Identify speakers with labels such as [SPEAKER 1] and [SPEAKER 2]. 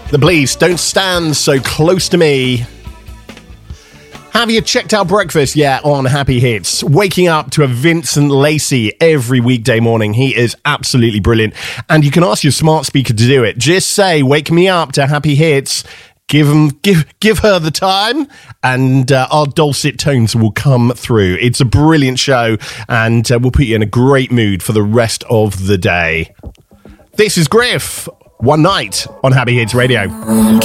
[SPEAKER 1] The Police, Don't Stand So Close to Me. Have you checked out breakfast yet on Happy Hits? Waking up to a Vincent Lacey every weekday morning. He is absolutely brilliant. And you can ask your smart speaker to do it. Just say, wake me up to Happy Hits. Give her the time, and our dulcet tones will come through. It's a brilliant show, and we'll put you in a great mood for the rest of the day. This is Griff, One Night on Happy Hits Radio.